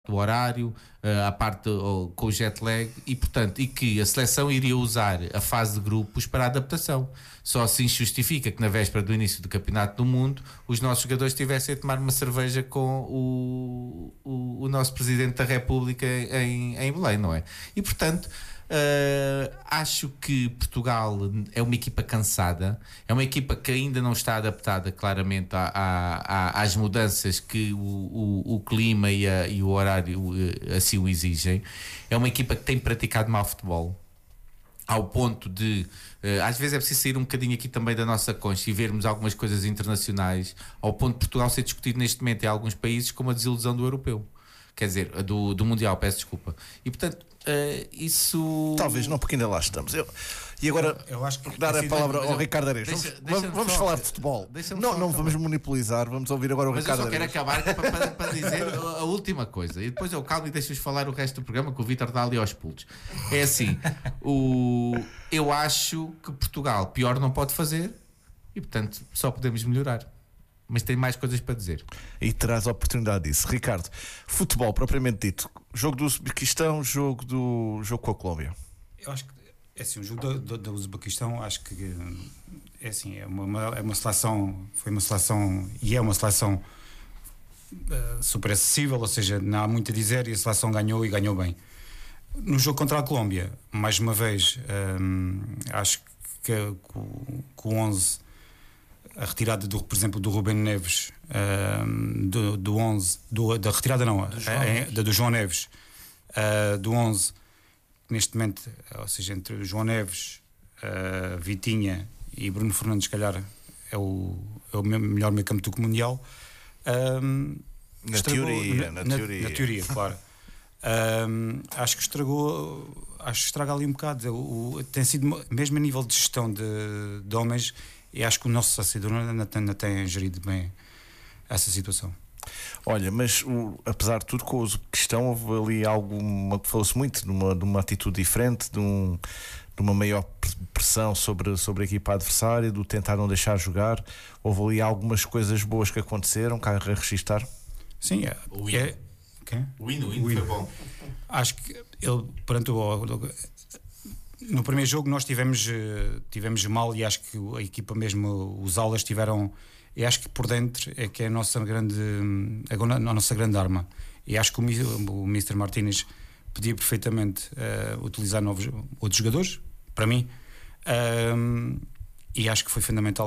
do horário, a parte com o jet lag e que a seleção iria usar a fase de grupos para a adaptação. Só assim justifica que na véspera do início do Campeonato do Mundo os nossos jogadores estivessem a tomar uma cerveja com o nosso Presidente da República em Belém, não é? E portanto acho que Portugal é uma equipa cansada, é uma equipa que ainda não está adaptada claramente às mudanças que o clima e o horário assim o exigem. É uma equipa que tem praticado mal futebol, ao ponto de às vezes é preciso sair um bocadinho aqui também da nossa concha e vermos algumas coisas internacionais, ao ponto de Portugal ser discutido neste momento em alguns países como a desilusão do europeu, quer dizer, do Mundial, peço desculpa. E portanto isso... Talvez não, porque ainda lá estamos. E agora eu acho que dar a palavra ao Ricardo Ares. Vamos falar de futebol. Não vamos monopolizar, vamos ouvir agora o Ricardo Ares. Mas eu só quero acabar para dizer a última coisa, e depois eu calmo e deixo-vos falar o resto do programa, que o Vítor dá ali aos pulos. É assim, eu acho que Portugal pior não pode fazer e portanto só podemos melhorar. Mas tem mais coisas para dizer. E terás a oportunidade disso. Ricardo, futebol propriamente dito, jogo do Uzbequistão, jogo com a Colômbia. Eu acho que é assim, o jogo do Uzbequistão, acho que é assim, é uma seleção, foi uma seleção e é uma seleção super acessível, ou seja, não há muito a dizer, e a seleção ganhou e ganhou bem. No jogo contra a Colômbia, mais uma vez, acho que o 11, a retirada por exemplo do Rubén Neves, do 11, da retirada não, do João Neves, do 11, neste momento, ou seja, entre o João Neves, Vitinha e Bruno Fernandes, se calhar é o melhor meio campo do mundial. Na teoria, claro. Acho que estraga ali um bocado. Tem sido, mesmo a nível de gestão de homens, e acho que o nosso assessor ainda tem gerido bem essa situação. Olha, mas apesar de tudo, com a questão, houve ali alguma que falou-se muito de uma atitude diferente, de uma maior pressão sobre a equipa adversária, do tentar não deixar jogar. Houve ali algumas coisas boas que aconteceram, cá a registrar. Sim, o hino foi bom. Acho que ele, perante no primeiro jogo nós tivemos mal, e acho que a equipa mesmo, os alas tiveram, e acho que por dentro é que é a nossa grande arma, e acho que o Mr. Martínez podia perfeitamente utilizar outros jogadores, para mim, e acho que foi fundamental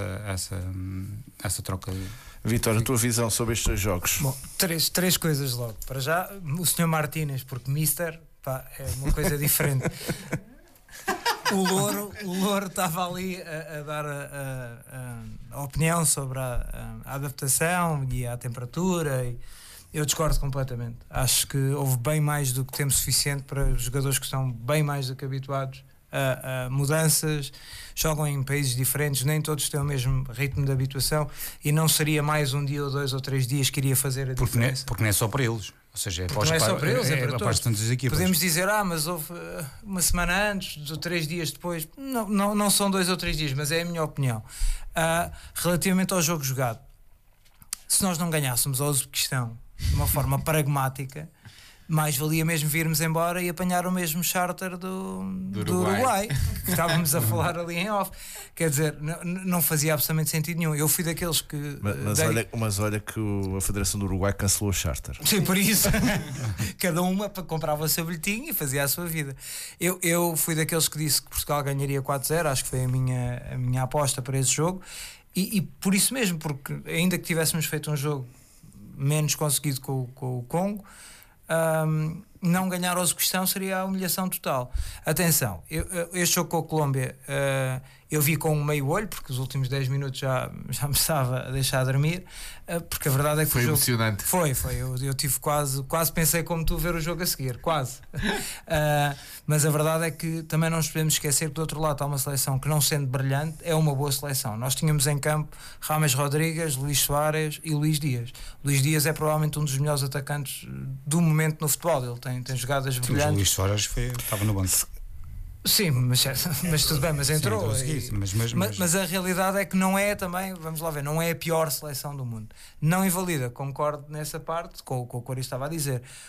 essa troca. Vítor, a tua visão sobre estes jogos? Bom, três coisas logo. Para já, o Sr. Martínez, porque Mister, é uma coisa diferente. O Louro estava ali a dar a opinião sobre a adaptação e a temperatura, e eu discordo completamente. Acho que houve bem mais do que tempo suficiente para os jogadores que estão bem mais do que habituados a mudanças, jogam em países diferentes, nem todos têm o mesmo ritmo de habituação, e não seria mais um dia ou 2 ou 3 dias que iria fazer a diferença. Porque não é só para eles. Ou seja, não é só para eles, é para todos. Podemos dizer, mas houve uma semana antes, ou 3 dias depois. Não são 2 ou 3 dias, mas é a minha opinião. Relativamente ao jogo jogado, se nós não ganhássemos ao Uzbequistão de uma forma pragmática, mais valia mesmo virmos embora e apanhar o mesmo charter do Uruguai, que estávamos a falar ali em off. Quer dizer, não fazia absolutamente sentido nenhum. Eu fui daqueles que... Mas olha que a Federação do Uruguai cancelou o charter. Sim, por isso. Cada uma comprava o seu bilhetinho e fazia a sua vida. Eu fui daqueles que disse que Portugal ganharia 4-0, acho que foi a minha aposta para esse jogo. E por isso mesmo, porque ainda que tivéssemos feito um jogo menos conseguido com o Congo, não ganhar ao Uzbequistão seria a humilhação total. Atenção, este jogo com a Colômbia eu vi com um meio olho, porque os últimos 10 minutos já me estava a deixar dormir, porque a verdade é que foi emocionante. Foi, eu tive quase pensei como tu ver o jogo a seguir, quase. Mas a verdade é que também não nos podemos esquecer que do outro lado está uma seleção que, não sendo brilhante, é uma boa seleção. Nós tínhamos em campo Rames Rodrigues, Luís Soares e Luís Dias. Luís Dias é provavelmente um dos melhores atacantes do momento no futebol. Ele tem jogadas brilhantes. O Luís Soares estava no banco. Sim, mas tudo bem, mas entrou. Mas a realidade é que não é também, vamos lá ver, não é a pior seleção do mundo. Não invalida, concordo nessa parte com o que o Cori estava a dizer.